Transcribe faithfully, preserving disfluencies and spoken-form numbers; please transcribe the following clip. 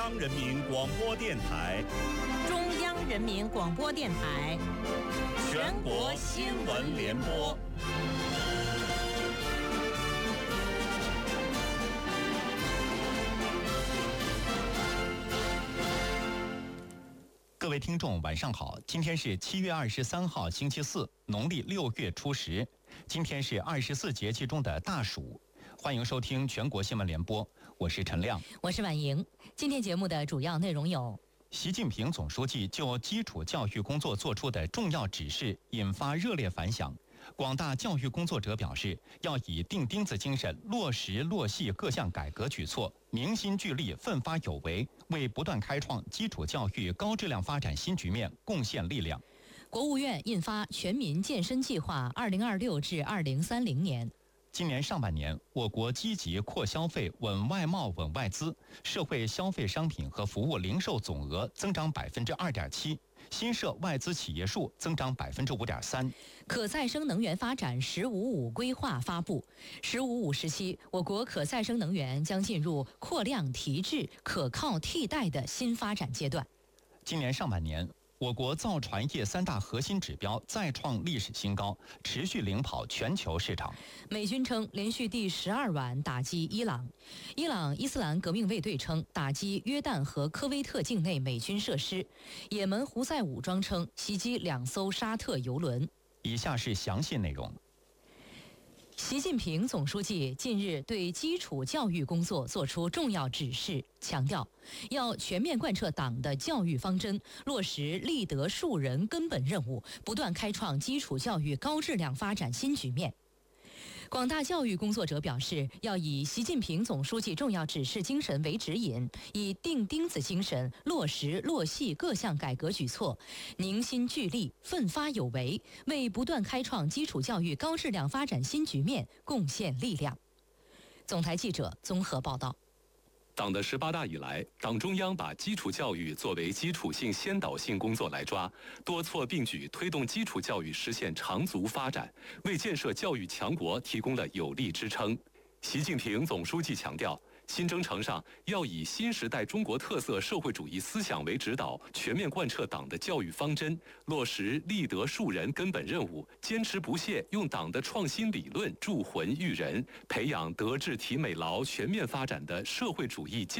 央人民广播电台、 中央人民广播电台全国新闻联播。 各位听众晚上好，今天是七月二十三号星期四，农历六月初十，今天是二十四节气中的大暑。欢迎收听全国新闻联播，我是陈亮， 我是婉莹。今天节目的主要内容有： 习近平总书记就基础教育工作作出的重要指示引发热烈反响。广大教育工作者表示，要以钉钉子精神落实落细各项改革举措，凝心聚力，奋发有为，为不断开创基础教育高质量发展新局面贡献力量。 国务院印发《全民健身计划（二零二六至二零三零年）》。 今年上半年，我国积极扩消费、稳外贸、稳外资，社会消费商品和服务零售总额增长百分之二点七，新设外资企业数增长百分之五点三。 可再生能源发展“十五五”规划发布，“十五五”时期，我国可再生能源将进入扩量提质、可靠替代的新发展阶段。 今年上半年，我国造船业三大核心指标再创历史新高，持续领跑全球市场。 美军称连续第十二晚打击伊朗。伊朗伊斯兰革命卫队称打击约旦和科威特境内美军设施。也门胡塞武装称袭击两艘沙特油轮。 以下是详细内容。 习近平总书记近日对基础教育工作作出重要指示，强调要全面贯彻党的教育方针，落实立德树人根本任务，不断开创基础教育高质量发展新局面。广大教育工作者表示，要以习近平总书记重要指示精神为指引，以钉钉子精神落实落细各项改革举措，凝心聚力，奋发有为，为不断开创基础教育高质量发展新局面贡献力量。总台记者综合报道。 党的十八大以来，党中央把基础教育作为基础性先导性工作来抓，多措并举推动基础教育实现长足发展，为建设教育强国提供了有力支撑。习近平总书记强调，新征程上要以新时代中国特色社会主义思想为指导，全面贯彻党的教育方针，落实立德树人根本任务，坚持不懈用党的创新理论铸魂育人，培养德智体美劳全面发展的社会主义建